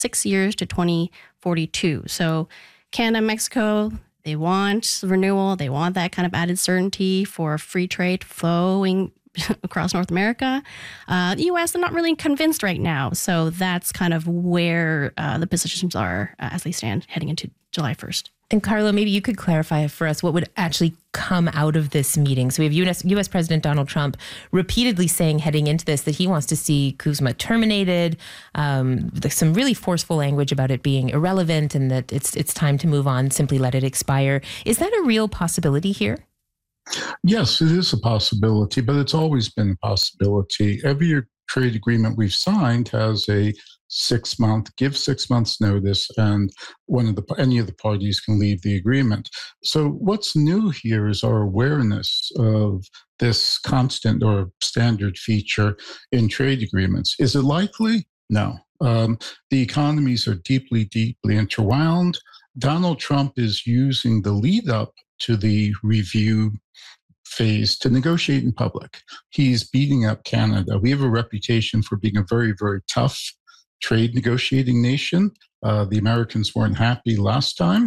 6 years to 2042. So Canada, Mexico, they want renewal. They want that kind of added certainty for free trade flowing across North America. The U.S. are not really convinced right now. So that's kind of where the positions are as they stand heading into July 1st. And Carlo, maybe you could clarify for us what would actually come out of this meeting. So we have U.S. President Donald Trump repeatedly saying heading into this that he wants to see CUSMA terminated, some really forceful language about it being irrelevant and that it's time to move on, simply let it expire. Is that a real possibility here? Yes, it is a possibility, but it's always been a possibility. Every trade agreement we've signed has a 6 month, give 6 months notice, and any of the parties can leave the agreement. So what's new here is our awareness of this constant or standard feature in trade agreements. Is it likely? No. The economies are deeply, deeply interwound. Donald Trump is using the lead up to the review phase to negotiate in public. He's beating up Canada. We have a reputation for being a very, very tough trade negotiating nation. The Americans weren't happy last time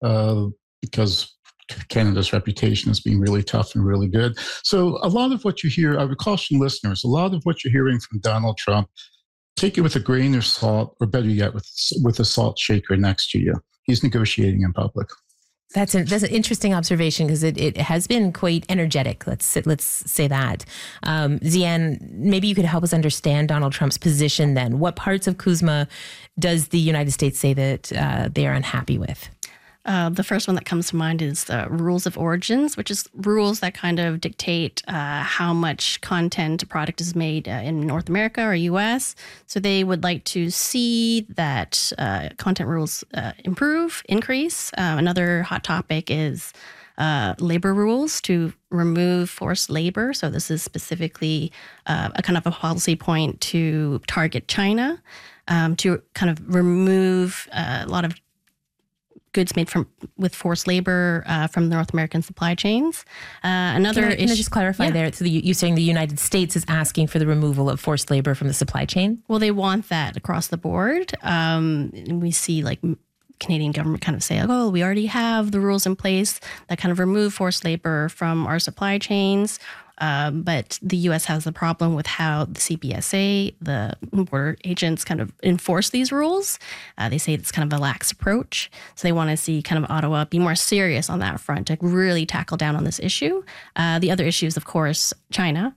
because Canada's reputation as being really tough and really good. So a lot of what you hear, I would caution listeners, a lot of what you're hearing from Donald Trump, take it with a grain of salt, or better yet, with a salt shaker next to you. He's negotiating in public. That's an interesting observation because it has been quite energetic. Let's say that. Zian, maybe you could help us understand Donald Trump's position then. What parts of CUSMA does the United States say that they are unhappy with? The first one that comes to mind is the rules of origins, which is rules that kind of dictate how much content a product is made in North America or U.S. So they would like to see that content rules increase. Another hot topic is labor rules to remove forced labor. So this is specifically a kind of a policy point to target China to kind of remove a lot of goods made with forced labor from the North American supply chains. Another issue. Can I just clarify there? So you're saying the United States is asking for the removal of forced labor from the supply chain? Well, they want that across the board. We see like Canadian government kind of say, oh, we already have the rules in place that kind of remove forced labor from our supply chains. But the U.S. has a problem with how the CBSA, the border agents, kind of enforce these rules. They say it's kind of a lax approach. So they want to see kind of Ottawa be more serious on that front to really tackle down on this issue. The other issue is, of course, China.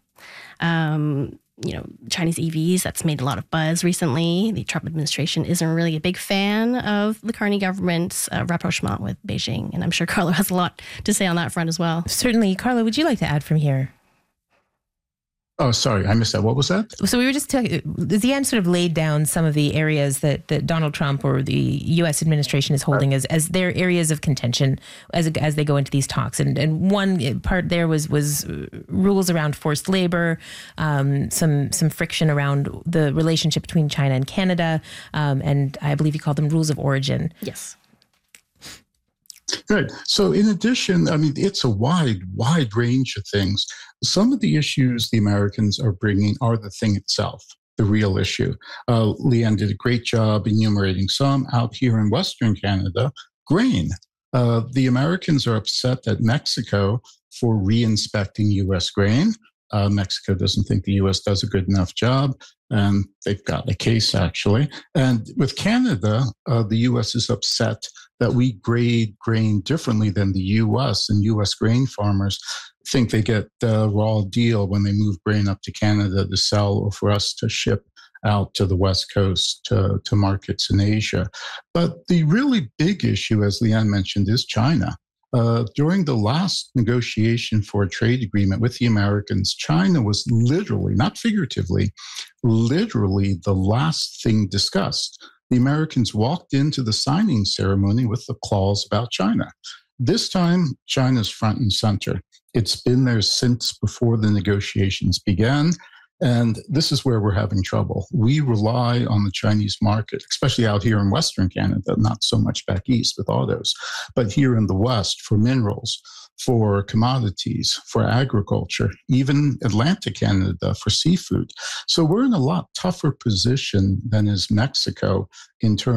Chinese EVs, that's made a lot of buzz recently. The Trump administration isn't really a big fan of the Carney government's rapprochement with Beijing. And I'm sure Carlo has a lot to say on that front as well. Certainly. Carlo, would you like to add from here? Oh, sorry, I missed that. What was that? So we were just talking, Zian sort of laid down some of the areas that Donald Trump or the U.S. administration is holding as their areas of contention as they go into these talks. And one part there was rules around forced labor, some friction around the relationship between China and Canada, and I believe he called them rules of origin. Yes. Good. So in addition, I mean, it's a wide range of things. Some of the issues the Americans are bringing are the thing itself, the real issue. Leanne did a great job enumerating some. Out here in Western Canada, grain. The Americans are upset at Mexico for re-inspecting U.S. grain. Mexico doesn't think the U.S. does a good enough job, and they've got a case, actually. And with Canada, the U.S. is upset that we grade grain differently than the U.S., and U.S. grain farmers think they get the raw deal when they move grain up to Canada to sell or for us to ship out to the West Coast to markets in Asia. But the really big issue, as Leanne mentioned, is China. During the last negotiation for a trade agreement with the Americans, China was literally, not figuratively, literally the last thing discussed. The Americans walked into the signing ceremony with the clause about China. This time, China's front and center. It's been there since before the negotiations began. And this is where we're having trouble. We rely on the Chinese market, especially out here in Western Canada, not so much back east with autos, but here in the West for minerals, for commodities, for agriculture, even Atlantic Canada for seafood. So we're in a lot tougher position than is Mexico in terms